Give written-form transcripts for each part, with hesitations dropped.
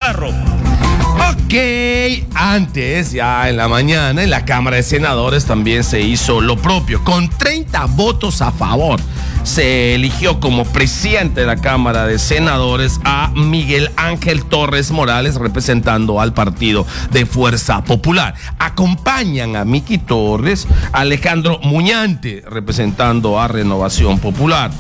la ropa. Ok, antes, ya en la mañana, en la Cámara de Senadores también se hizo lo propio. Con 30 votos a favor, se eligió como presidente de la Cámara de Senadores a Miguel Ángel Torres Morales, representando al partido de Fuerza Popular. Acompañan a Miki Torres, Alejandro Muñante, representando a Renovación Popular.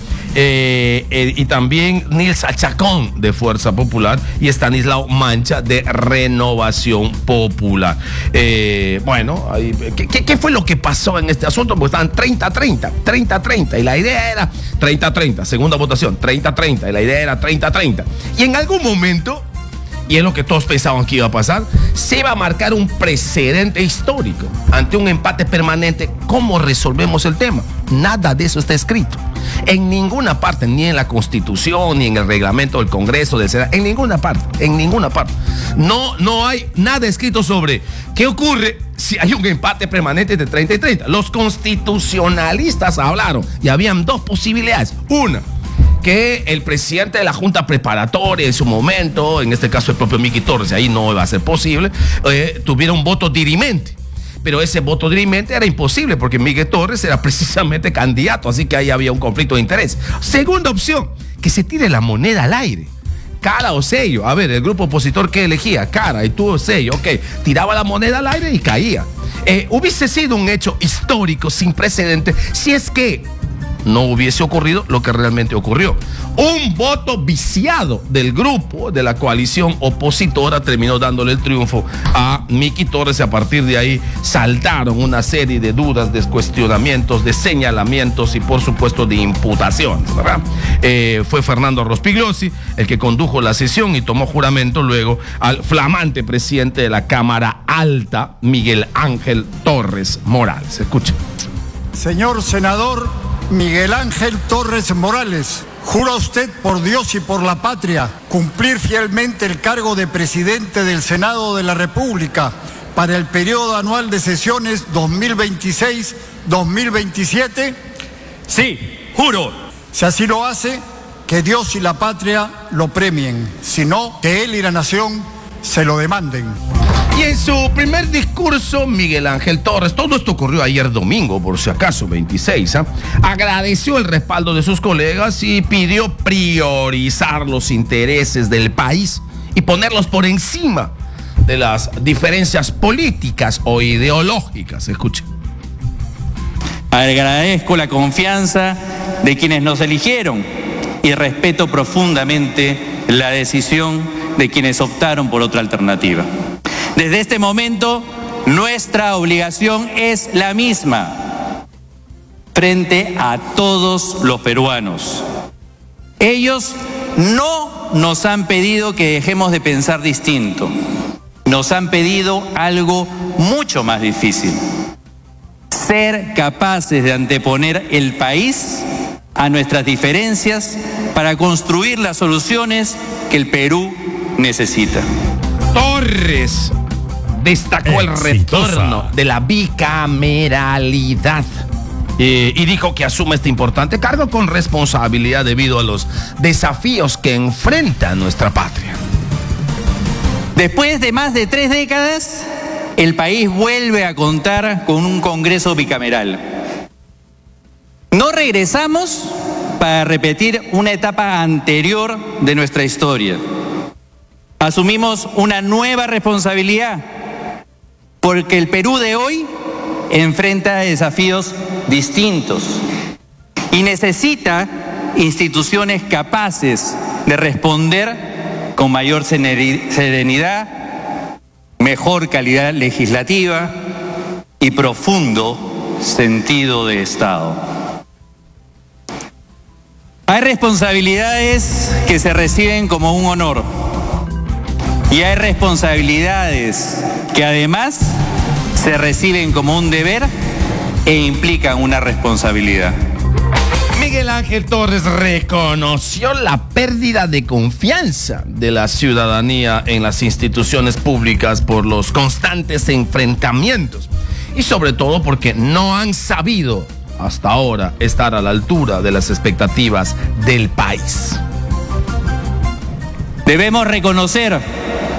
Y también Nilsa Chacón de Fuerza Popular y Estanislao Mancha de Renovación Popular. Bueno, ¿qué fue lo que pasó en este asunto? Porque estaban 30-30 y la idea era 30-30, segunda votación, 30-30 y la idea era 30-30. Y en algún momento, y es lo que todos pensaban que iba a pasar, se iba a marcar un precedente histórico ante un empate permanente. ¿Cómo resolvemos el tema? Nada de eso está escrito. En ninguna parte, ni en la Constitución, ni en el reglamento del Congreso, del Senado, en ninguna parte. No hay nada escrito sobre qué ocurre si hay un empate permanente de 30 y 30. Los constitucionalistas hablaron y habían dos posibilidades. Una, que el presidente de la Junta Preparatoria en su momento, en este caso el propio Miki Torres, ahí no va a ser posible, tuviera un voto dirimente. Pero ese voto dirimente era imposible porque Miguel Torres era precisamente candidato, así que ahí había un conflicto de interés. Segunda opción, que se tire la moneda al aire. Cara o sello. A ver, el grupo opositor que elegía, cara, y tú sello, ok, tiraba la moneda al aire y caía. Hubiese sido un hecho histórico sin precedente si es que no hubiese ocurrido lo que realmente ocurrió. Un voto viciado del grupo de la coalición opositora terminó dándole el triunfo a Miki Torres, y a partir de ahí saltaron una serie de dudas, de cuestionamientos, de señalamientos y por supuesto de imputaciones, ¿verdad? Fue Fernando Rospigliosi el que condujo la sesión y tomó juramento luego al flamante presidente de la Cámara Alta, Miguel Ángel Torres Morales. Escucha. Señor senador Miguel Ángel Torres Morales, ¿jura usted por Dios y por la patria cumplir fielmente el cargo de presidente del Senado de la República para el periodo anual de sesiones 2026-2027? Sí, juro. Si así lo hace, que Dios y la patria lo premien, si no, que él y la nación se lo demanden. Y en su primer discurso, Miguel Ángel Torres, todo esto ocurrió ayer domingo, por si acaso, 26, agradeció el respaldo de sus colegas y pidió priorizar los intereses del país y ponerlos por encima de las diferencias políticas o ideológicas. Escuchen. Agradezco la confianza de quienes nos eligieron y respeto profundamente la decisión de quienes optaron por otra alternativa. Desde este momento, nuestra obligación es la misma frente a todos los peruanos. Ellos no nos han pedido que dejemos de pensar distinto. Nos han pedido algo mucho más difícil: ser capaces de anteponer el país a nuestras diferencias para construir las soluciones que el Perú necesita. Torres destacó el retorno de la bicameralidad y dijo que asume este importante cargo con responsabilidad debido a los desafíos que enfrenta nuestra patria. Después de más de 3 décadas, el país vuelve a contar con un Congreso bicameral. No regresamos para repetir una etapa anterior de nuestra historia. Asumimos una nueva responsabilidad, porque el Perú de hoy enfrenta desafíos distintos y necesita instituciones capaces de responder con mayor serenidad, mejor calidad legislativa y profundo sentido de Estado. Hay responsabilidades que se reciben como un honor y hay responsabilidades que además se reciben como un deber e implican una responsabilidad. Miguel Ángel Torres reconoció la pérdida de confianza de la ciudadanía en las instituciones públicas por los constantes enfrentamientos y sobre todo porque no han sabido hasta ahora estar a la altura de las expectativas del país. Debemos reconocer